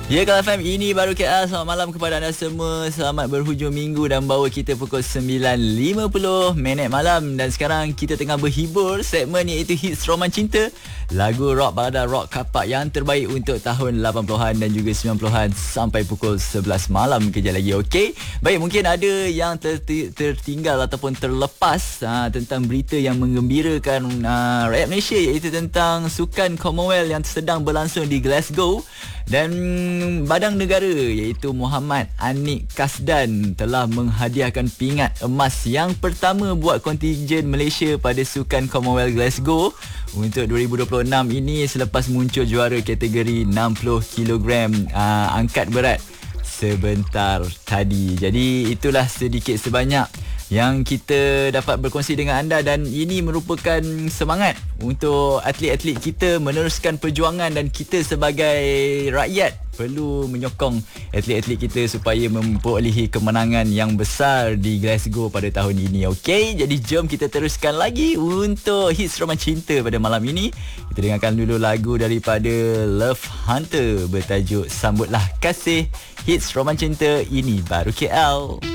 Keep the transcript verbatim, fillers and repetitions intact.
Ya, Kal F M, ini baru K L. Selamat malam kepada anda semua. Selamat berhujung minggu dan bawa kita pukul sembilan lima puluh minit malam. Dan sekarang kita tengah berhibur segmen iaitu Hits Roman Cinta. Lagu rock balada rock kapak yang terbaik untuk tahun lapan puluhan dan juga sembilan puluhan sampai pukul sebelas malam kejap lagi. Okey. Baik, mungkin ada yang ter- tertinggal ataupun terlepas aa, tentang berita yang menggembirakan aa, rakyat Malaysia, iaitu tentang Sukan Commonwealth yang sedang berlangsung di Glasgow. Dan Badang Negara iaitu Muhammad Anik Kasdan telah menghadiahkan pingat emas yang pertama buat kontingen Malaysia pada Sukan Commonwealth Glasgow untuk dua ribu dua puluh enam ini, selepas muncul juara kategori enam puluh kilogram uh, angkat berat sebentar tadi. Jadi itulah sedikit sebanyak yang kita dapat berkongsi dengan anda, dan ini merupakan semangat untuk atlet-atlet kita meneruskan perjuangan, dan kita sebagai rakyat perlu menyokong atlet-atlet kita supaya memperolehi kemenangan yang besar di Glasgow pada tahun ini. Okey, jadi jom kita teruskan lagi untuk Hits Roman Cinta pada malam ini. Kita dengarkan dulu lagu daripada Love Hunter bertajuk Sambutlah Kasih. Hits Roman Cinta, ini baru K L.